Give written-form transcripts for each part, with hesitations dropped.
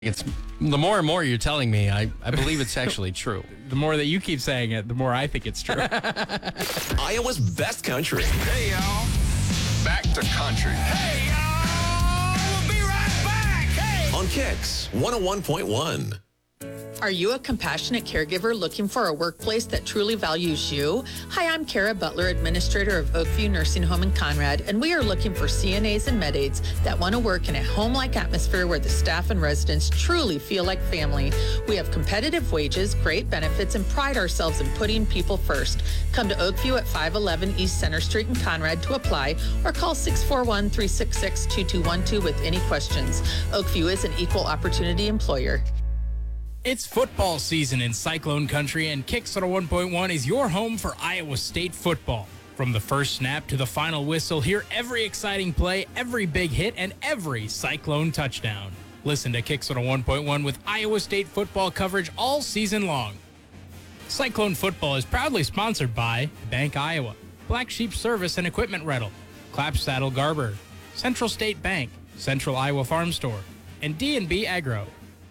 It's the more and more you're telling me, I believe it's actually true. The more that you keep saying it, the more I think it's true. Iowa's best country. Hey, y'all. Back to country. Hey, y'all. We'll be right back. Hey. On Kicks 101.1. Are you a compassionate caregiver looking for a workplace that truly values you? Hi, I'm Kara Butler, administrator of Oakview Nursing Home in Conrad, and we are looking for CNAs and med aides that want to work in a home-like atmosphere where the staff and residents truly feel like family. We have competitive wages, great benefits, and pride ourselves in putting people first. Come to Oakview at 511 East Center Street in Conrad to apply, or call 641-366-2212 with any questions. Oakview is an equal opportunity employer. It's football season in Cyclone Country, and Kicks 101.1 is your home for Iowa State football. From the first snap to the final whistle, hear every exciting play, every big hit, and every Cyclone touchdown. Listen to Kicks 101.1 with Iowa State football coverage all season long. Cyclone football is proudly sponsored by Bank Iowa, Black Sheep Service and Equipment Rental, Clapsaddle Garber, Central State Bank, Central Iowa Farm Store, and D&B Agro.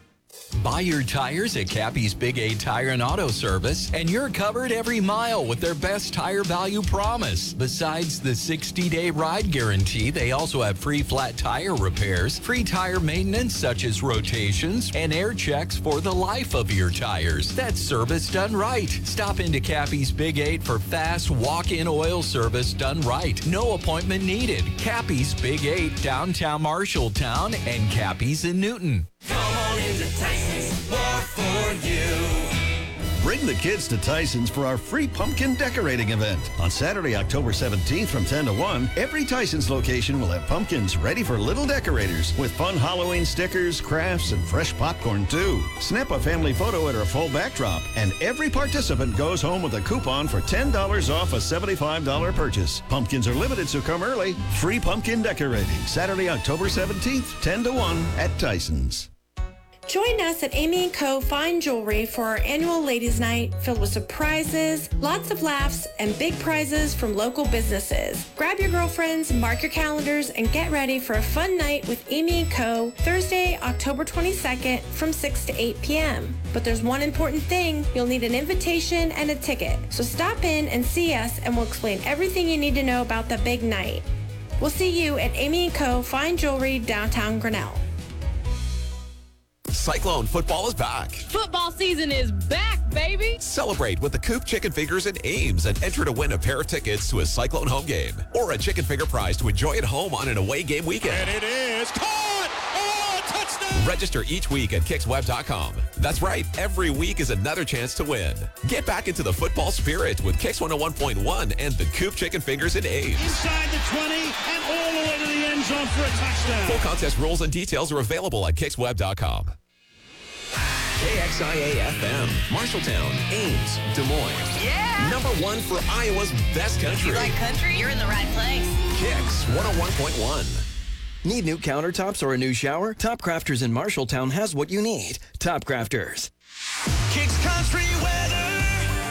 Buy your tires at Cappy's Big A Tire and Auto Service, and you're covered every mile with their best tire value promise. Besides the 60-day ride guarantee, they also have free flat tire repairs, free tire maintenance such as rotations, and air checks for the life of your tires. That's service done right. Stop into Cappy's Big 8 for fast walk-in oil service done right. No appointment needed. Cappy's Big 8, downtown Marshalltown, and Cappy's in Newton. Come on into Tyson's, more for you. Bring the kids to Tyson's for our free pumpkin decorating event. On Saturday, October 17th from 10 to 1, every Tyson's location will have pumpkins ready for little decorators with fun Halloween stickers, crafts, and fresh popcorn, too. Snap a family photo at our full backdrop, and every participant goes home with a coupon for $10 off a $75 purchase. Pumpkins are limited, so come early. Free pumpkin decorating, Saturday, October 17th, 10 to 1 at Tyson's. Join us at Amy & Co. Fine Jewelry for our annual Ladies' Night filled with surprises, lots of laughs, and big prizes from local businesses. Grab your girlfriends, mark your calendars, and get ready for a fun night with Amy & Co. Thursday, October 22nd from 6 to 8 p.m. But there's one important thing. You'll need an invitation and a ticket. So stop in and see us, and we'll explain everything you need to know about the big night. We'll see you at Amy & Co. Fine Jewelry, downtown Grinnell. Cyclone football is back. Football season is back, baby. Celebrate with the Coop Chicken Fingers and Ames and enter to win a pair of tickets to a Cyclone home game or a chicken finger prize to enjoy at home on an away game weekend. And it is caught. Oh, touchdown. Register each week at kicksweb.com. That's right. Every week is another chance to win. Get back into the football spirit with Kicks 101.1 and the Coop Chicken Fingers and Ames. Inside the 20 and all the way to the end zone for a touchdown. Full contest rules and details are available at kicksweb.com. KXIA-FM, Marshalltown, Ames, Des Moines. Yeah. Number one for Iowa's best country. You like country? You're in the right place. Kicks 101.1. Need new countertops or a new shower? Top Crafters in Marshalltown has what you need. Top Crafters. Kicks country weather.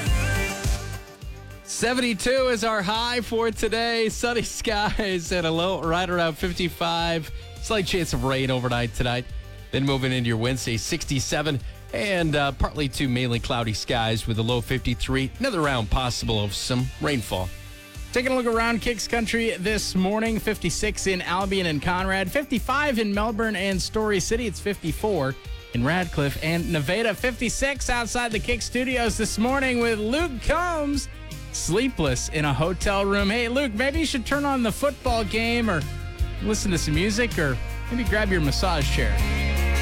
72 is our high for today. Sunny skies and a low right around 55. Slight chance of rain overnight tonight. Then moving into your Wednesday, 67 and partly to mainly cloudy skies with a low 53. Another round possible of some rainfall. Taking a look around Kicks Country this morning, 56 in Albion and Conrad, 55 in Melbourne and Story City. It's 54 in Radcliffe and Nevada, 56 outside the Kicks studios this morning with Luke Combs, sleepless in a hotel room. Hey, Luke, maybe you should turn on the football game or listen to some music or maybe grab your massage chair.